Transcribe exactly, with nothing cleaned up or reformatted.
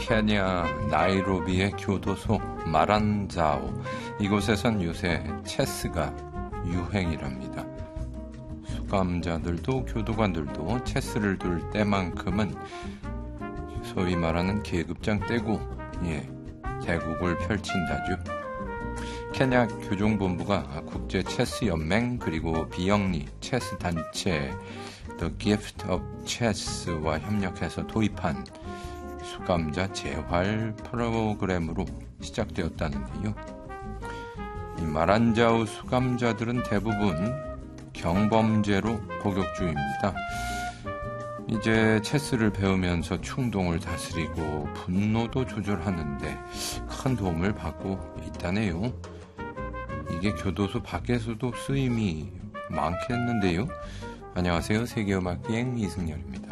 케냐 나이로비의 교도소 마란자오, 이곳에선 요새 체스가 유행이랍니다. 수감자들도 교도관들도 체스를 둘 때만큼은 소위 말하는 계급장 떼고 예, 대국을 펼친다죠. 케냐 교정본부가 국제 체스 연맹 그리고 비영리 체스 단체 The Gift of Chess와 협력해서 도입한 수감자 재활 프로그램으로 시작되었다는데요. 이 마란자우 수감자들은 대부분 경범죄로 복역 중입니다. 이제 체스를 배우면서 충동을 다스리고 분노도 조절하는데 큰 도움을 받고 있다네요. 이게 교도소 밖에서도 쓰임이 많겠는데요. 안녕하세요. 세계음악기행 이승열입니다.